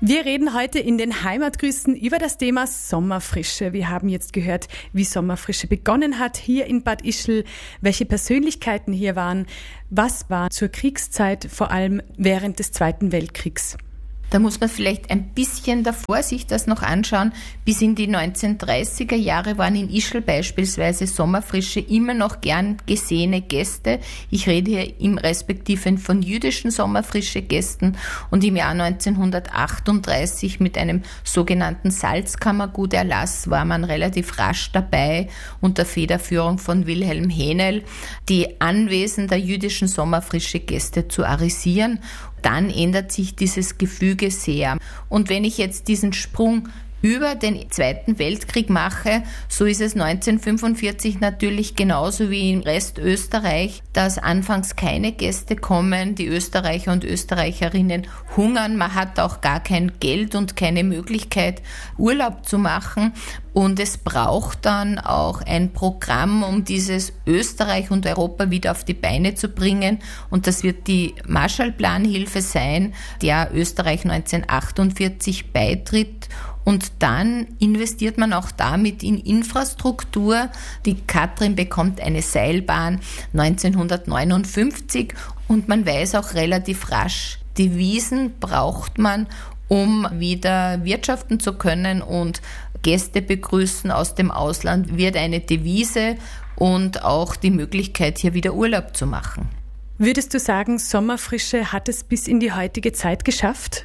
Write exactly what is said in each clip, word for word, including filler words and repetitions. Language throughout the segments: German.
Wir reden heute in den Heimatgrüßen über das Thema Sommerfrische. Wir haben jetzt gehört, wie Sommerfrische begonnen hat hier in Bad Ischl, welche Persönlichkeiten hier waren, was war zur Kriegszeit, vor allem während des Zweiten Weltkriegs. Da muss man vielleicht ein bisschen davor sich das noch anschauen. Bis in die neunzehnhundertdreißiger Jahre waren in Ischl beispielsweise Sommerfrische immer noch gern gesehene Gäste. Ich rede hier im Respektiven von jüdischen Sommerfrische-Gästen. Und im Jahr neunzehnhundertachtunddreißig mit einem sogenannten Salzkammerguterlass war man relativ rasch dabei, unter Federführung von Wilhelm Haenel, die Anwesen der jüdischen Sommerfrische-Gäste zu arisieren. Dann ändert sich dieses Gefüge sehr. Und wenn ich jetzt diesen Sprung über den Zweiten Weltkrieg mache, so ist es neunzehnhundertfünfundvierzig natürlich genauso wie im Rest Österreich, dass anfangs keine Gäste kommen, die Österreicher und Österreicherinnen hungern, man hat auch gar kein Geld und keine Möglichkeit, Urlaub zu machen. Und es braucht dann auch ein Programm, um dieses Österreich und Europa wieder auf die Beine zu bringen. Und das wird die Marshallplanhilfe sein, der Österreich neunzehnhundertachtundvierzig beitritt. Und dann investiert man auch damit in Infrastruktur. Die Katrin bekommt eine Seilbahn neunzehnhundertneunundfünfzig und man weiß auch relativ rasch, Devisen braucht man, um wieder wirtschaften zu können, und Gäste begrüßen aus dem Ausland wird eine Devise und auch die Möglichkeit, hier wieder Urlaub zu machen. Würdest du sagen, Sommerfrische hat es bis in die heutige Zeit geschafft?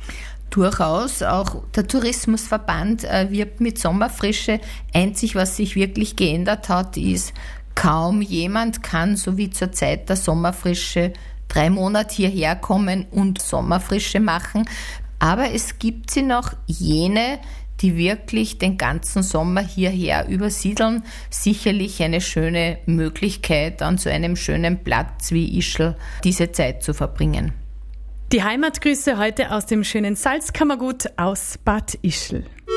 Durchaus, auch der Tourismusverband äh, wirbt mit Sommerfrische. Einzig, was sich wirklich geändert hat, ist, kaum jemand kann, so wie zur Zeit der Sommerfrische, drei Monate hierher kommen und Sommerfrische machen. Aber es gibt sie noch, jene, die wirklich den ganzen Sommer hierher übersiedeln. Sicherlich eine schöne Möglichkeit, an so einem schönen Platz wie Ischl diese Zeit zu verbringen. Die Heimatgrüße heute aus dem schönen Salzkammergut aus Bad Ischl.